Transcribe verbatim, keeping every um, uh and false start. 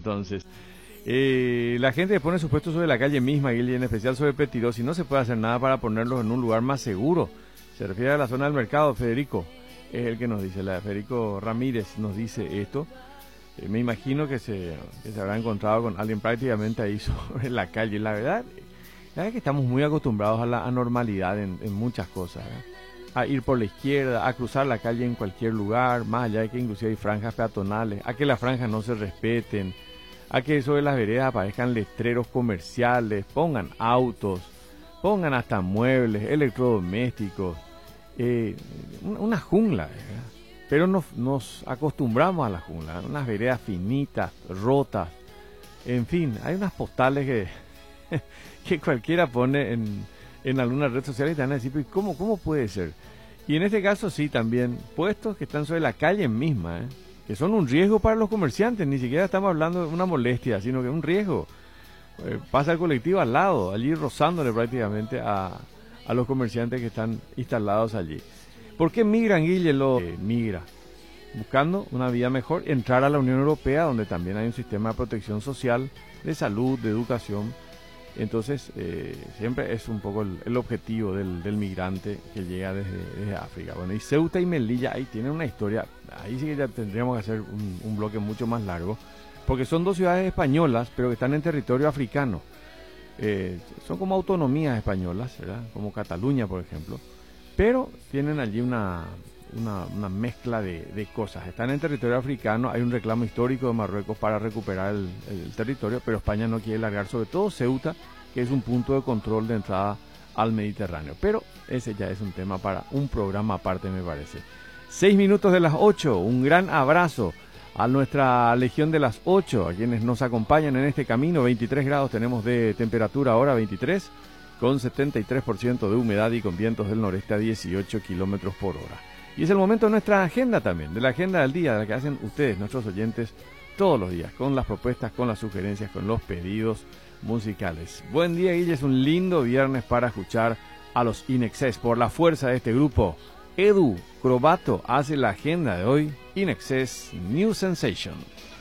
entonces. Eh, la gente pone sus puestos sobre la calle misma, y en especial sobre Petirosi, y no se puede hacer nada para ponerlos en un lugar más seguro. Se refiere a la zona del mercado. Federico es el que nos dice, la, Federico Ramírez nos dice esto. Eh, me imagino que se, que se habrá encontrado con alguien prácticamente ahí sobre la calle. La verdad, la verdad es que estamos muy acostumbrados a la anormalidad en, en muchas cosas, ¿eh? A ir por la izquierda, a cruzar la calle en cualquier lugar, más allá de que inclusive hay franjas peatonales, a que las franjas no se respeten, a que sobre las veredas aparezcan letreros comerciales, pongan autos, pongan hasta muebles, electrodomésticos, eh, una jungla, ¿verdad? Pero nos, nos acostumbramos a la jungla, unas veredas finitas, rotas, en fin, hay unas postales que, que cualquiera pone en, en alguna red social y te van a decir, ¿cómo, cómo puede ser? Y en este caso sí, también, puestos que están sobre la calle misma, ¿eh? Que son un riesgo para los comerciantes, ni siquiera estamos hablando de una molestia, sino que es un riesgo. Eh, pasa el colectivo al lado, allí rozándole prácticamente a, a los comerciantes que están instalados allí. ¿Por qué migran, Guille? Lo eh, migra, buscando una vida mejor, entrar a la Unión Europea, donde también hay un sistema de protección social, de salud, de educación. Entonces, eh, siempre es un poco el, el objetivo del, del migrante que llega desde, desde África. Bueno, y Ceuta y Melilla, ahí tienen una historia, ahí sí que ya tendríamos que hacer un, un bloque mucho más largo, porque son dos ciudades españolas, pero que están en territorio africano. Eh, son como autonomías españolas, ¿verdad? Como Cataluña, por ejemplo, pero tienen allí una, una, una mezcla de, de cosas. Están en territorio africano, hay un reclamo histórico de Marruecos para recuperar el, el territorio, pero España no quiere largar, sobre todo Ceuta, que es un punto de control de entrada al Mediterráneo. Pero ese ya es un tema para un programa aparte, me parece. Seis minutos de las ocho, un gran abrazo a nuestra legión de las ocho, a quienes nos acompañan en este camino. Veintitrés grados tenemos de temperatura ahora, veintitrés, con setenta y tres por ciento de humedad y con vientos del noreste a dieciocho kilómetros por hora. Y es el momento de nuestra agenda también, de la agenda del día, de la que hacen ustedes, nuestros oyentes, todos los días, con las propuestas, con las sugerencias, con los pedidos musicales. Buen día, Guille, es un lindo viernes para escuchar a los In Excess. Por la fuerza de este grupo, Edu Crobato hace la agenda de hoy, In Excess New Sensation.